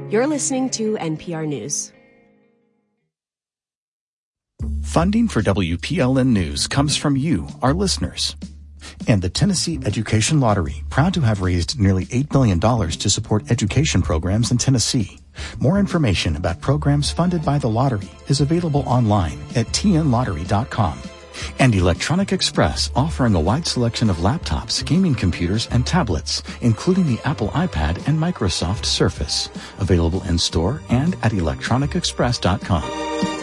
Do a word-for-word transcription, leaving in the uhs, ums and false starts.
You're listening to N P R News. Funding for W P L N News comes from you, our listeners. And the Tennessee Education Lottery, proud to have raised nearly eight billion dollars to support education programs in Tennessee. More information about programs funded by the lottery is available online at T N lottery dot com. And Electronic Express, offering a wide selection of laptops, gaming computers, and tablets, including the Apple iPad and Microsoft Surface. Available in store and at electronic express dot com.